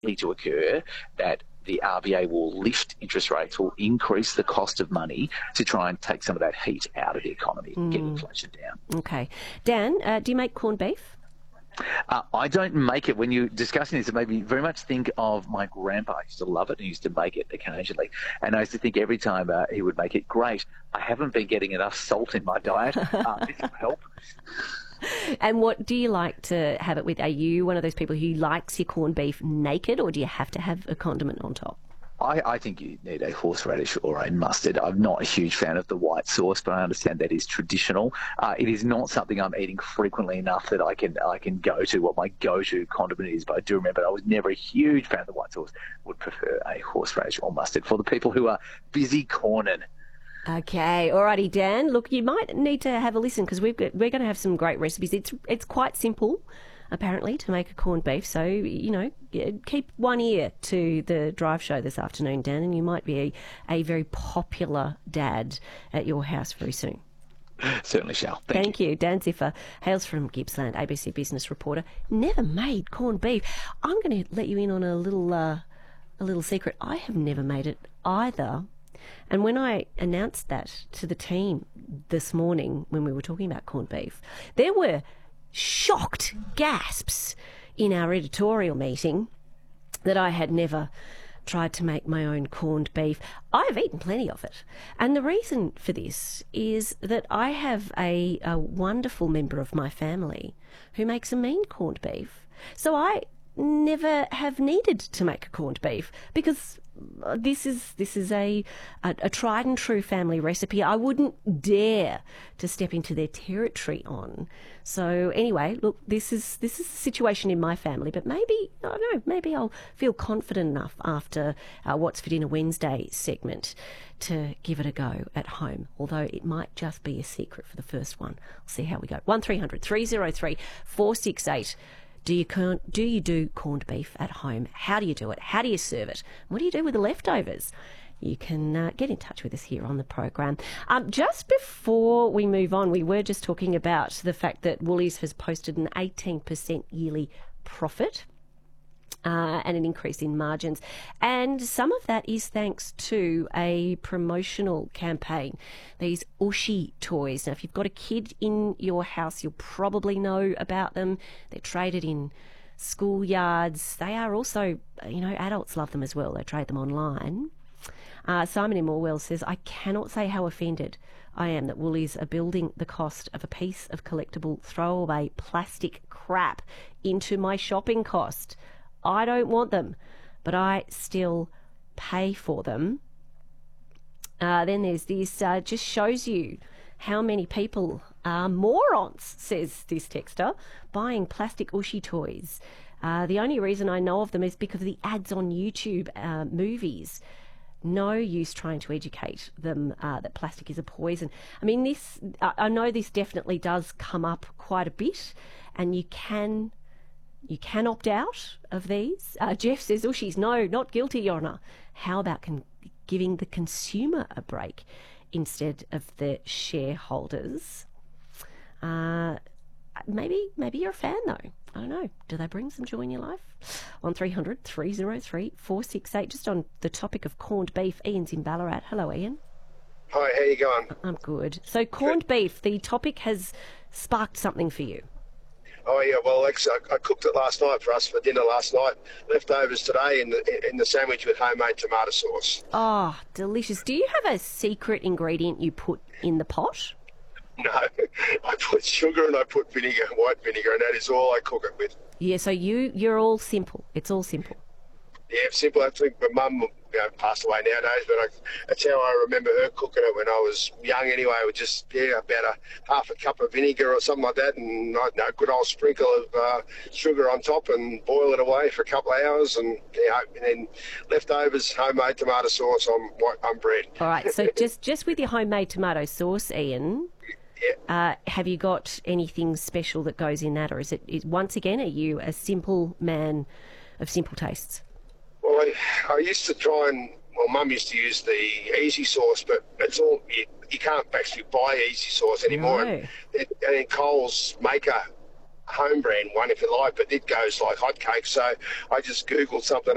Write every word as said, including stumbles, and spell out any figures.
likely to occur that the R B A will lift interest rates, will increase the cost of money to try and take some of that heat out of the economy, mm. get inflation down. Okay. Dan, uh, do you make corned beef? Uh, I don't make it. When you're discussing this, it made me very much think of my grandpa. I used to love it and he used to make it occasionally. And I used to think every time uh, he would make it, great, I haven't been getting enough salt in my diet. Uh, this will help. And what do you like to have it with? Are you one of those people who likes your corned beef naked, or do you have to have a condiment on top? I, I think you need a horseradish or a mustard. I'm not a huge fan of the white sauce, but I understand that is traditional. Uh, it is not something I'm eating frequently enough that I can I can go to what my go-to condiment is. But I do remember I was never a huge fan of the white sauce. Would prefer a horseradish or mustard for the people who are busy corning. Okay, alrighty, Dan. Look, you might need to have a listen because we've got, we're going to have some great recipes. It's it's quite simple, apparently, to make a corned beef. So, you know, keep one ear to the drive show this afternoon, Dan, and you might be a, a very popular dad at your house very soon. Certainly shall. Thank, Thank you. you. Dan Ziffer hails from Gippsland, A B C business reporter. Never made corned beef. I'm going to let you in on a little uh, a little secret. I have never made it either. And when I announced that to the team this morning when we were talking about corned beef, there were shocked gasps in our editorial meeting that I had never tried to make my own corned beef. I have eaten plenty of it. And the reason for this is that I have a, a wonderful member of my family who makes a mean corned beef. So I never have needed to make a corned beef because this is this is a, a a tried and true family recipe. I wouldn't dare to step into their territory on. So anyway, look, this is this is the situation in my family. But maybe I don't know. Maybe I'll feel confident enough after uh, What's for Dinner Wednesday segment to give it a go at home. Although it might just be a secret for the first one. I'll see how we go. One three hundred three oh three four six eight. Do you do you do corned beef at home? How do you do it? How do you serve it? What do you do with the leftovers? You can uh, get in touch with us here on the program. Um, just before we move on, we were just talking about the fact that Woolies has posted an eighteen percent yearly profit. Uh, and an increase in margins. And some of that is thanks to a promotional campaign, these Ooshie toys. Now, if you've got a kid in your house, you'll probably know about them. They're traded in schoolyards. They are also, you know, adults love them as well. They trade them online. Uh, Simon in Morwell says, I cannot say how offended I am that Woolies are building the cost of a piece of collectible throwaway plastic crap into my shopping cost. I don't want them, but I still pay for them. Uh, then there's this, uh, just shows you how many people are morons, says this texter, buying plastic Ooshie toys. Uh, the only reason I know of them is because of the ads on YouTube uh, movies. No use trying to educate them uh, that plastic is a poison. I mean, this, I, I know this definitely does come up quite a bit, and you can... You can opt out of these. Uh, Jeff says, Ooshie's, no, not guilty, Your Honour. How about con- giving the consumer a break instead of the shareholders? Uh, maybe maybe you're a fan, though. I don't know. Do they bring some joy in your life? one three hundred three oh three four six eight. Just on the topic of corned beef, Ian's in Ballarat. Hello, Ian. Hi, how you going? I'm good. So corned good. beef, the topic has sparked something for you. Oh yeah, well, actually, I, I cooked it last night for us for dinner last night. Leftovers today in the in the sandwich with homemade tomato sauce. Oh, delicious! Do you have a secret ingredient you put in the pot? No, I put sugar and I put vinegar, white vinegar, and that is all I cook it with. Yeah, so you you're all simple. It's all simple. Yeah, simple. I think my mum, you know, passed away nowadays, but I, that's how I remember her cooking it when I was young anyway. With just, yeah, about a half a cup of vinegar or something like that, and I don't know, a good old sprinkle of uh, sugar on top and boil it away for a couple of hours, and, you know, and then leftovers, homemade tomato sauce on, on bread. All right, so just, just with your homemade tomato sauce, Ian, yeah. uh, have you got anything special that goes in that, or is it, is, once again, are you a simple man of simple tastes? Well, I, I used to try and, well, Mum used to use the easy sauce, but it's all, you, you can't actually buy easy sauce anymore. No. And, and then Coles make a home brand one if you like, but it goes like hotcakes. So I just Googled something